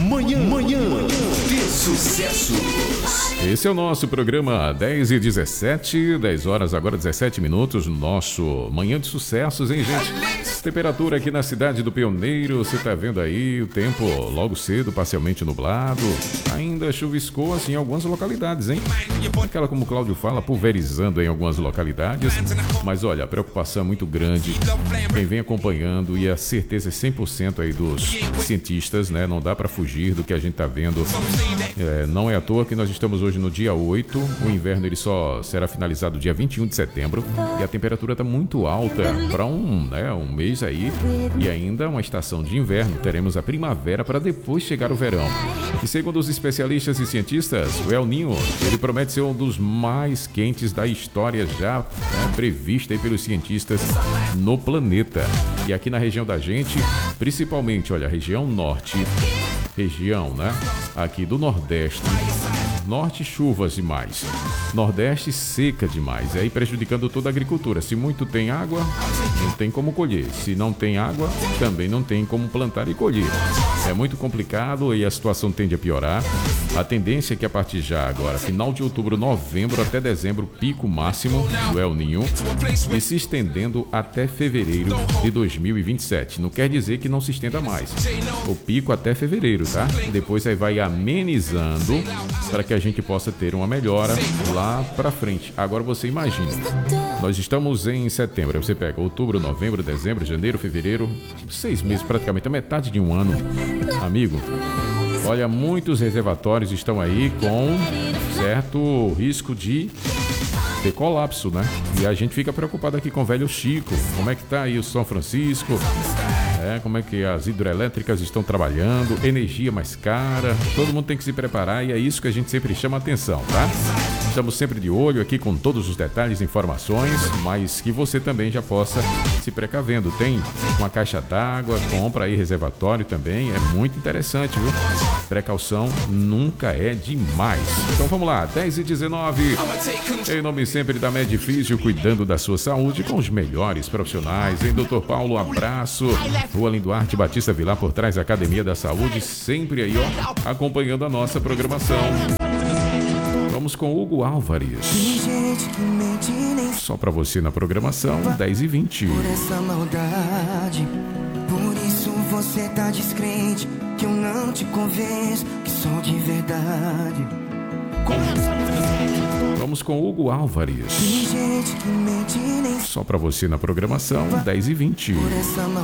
Manhã de Sucessos. Esse é o nosso programa 10 e 17, 10 horas agora 17 minutos, nosso Manhã de Sucessos, hein, gente? Temperatura aqui na cidade do Pioneiro, você tá vendo aí o tempo logo cedo, parcialmente nublado, ainda chuviscou assim em algumas localidades, hein? Aquela, como o Cláudio fala, pulverizando em algumas localidades, mas olha, a preocupação é muito grande, quem vem acompanhando e a certeza é 100% aí dos cientistas, né? Não dá para fugir do que a gente tá vendo, não é à toa que nós estamos hoje no dia 8, o inverno ele só será finalizado dia 21 de setembro e a temperatura está muito alta para um mês aí e ainda uma estação de inverno, teremos a primavera para depois chegar o verão. E segundo os especialistas e cientistas, o El Niño, ele promete ser um dos mais quentes da história já prevista aí pelos cientistas no planeta. E aqui na região da gente, principalmente, olha, a região norte, aqui do Nordeste, Norte chuvas demais, Nordeste seca demais, aí prejudicando toda a agricultura. Se muito tem água, não tem como colher. Se não tem água, também não tem como plantar e colher. É muito complicado e a situação tende a piorar. A tendência é que a partir já agora, final de outubro, novembro até dezembro, pico máximo do El Niño e se estendendo até fevereiro de 2027. Não quer dizer que não se estenda mais. O pico até fevereiro, tá? Depois aí vai amenizando para que a gente possa ter uma melhora lá para frente. Agora você imagina, nós estamos em setembro, você pega outubro, novembro, dezembro, janeiro, fevereiro, 6 meses praticamente, a metade de um ano. Amigo, olha, muitos reservatórios estão aí com certo risco de ter colapso, né? E a gente fica preocupado aqui com o velho Chico, como é que tá aí o São Francisco, como é que as hidrelétricas estão trabalhando, energia mais cara, todo mundo tem que se preparar e é isso que a gente sempre chama a atenção, tá? Estamos sempre de olho aqui com todos os detalhes e informações, mas que você também já possa se precavendo. Tem uma caixa d'água, compra aí reservatório também, é muito interessante, viu? Precaução nunca é demais. Então vamos lá, 10 e 19, em nome sempre da Medifísio, cuidando da sua saúde com os melhores profissionais. Em Dr. Paulo, abraço. Rua Linduarte Batista Vilar, por trás da Academia da Saúde, sempre aí, ó, acompanhando a nossa programação. Vamos com Hugo Álvares. Só pra você na programação, 10 e 20. Por essa maldade, por isso você tá descrente, que eu não te convenço, que sou de verdade. Vamos com Hugo Álvares. Só pra você na programação, 10 e 20. Por essa maldade.